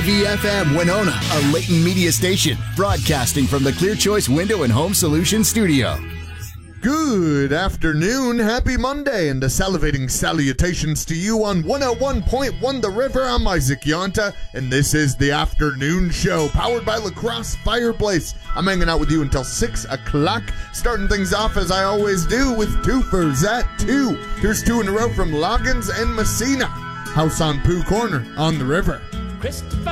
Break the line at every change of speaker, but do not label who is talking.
KVFM Winona, a Leighton Media station, broadcasting from the Clear Choice Window and Home Solutions studio.
Good afternoon, happy Monday, and a salivating salutations to you on 101.1 The River. I'm Isaac Yonta, and this is the afternoon show, powered by La Crosse Fireplace. I'm hanging out with you until 6 o'clock, starting things off as I always do with twofers at 2. Here's 2 in a row from Loggins and Messina. House on Pooh Corner on the river.
Christopher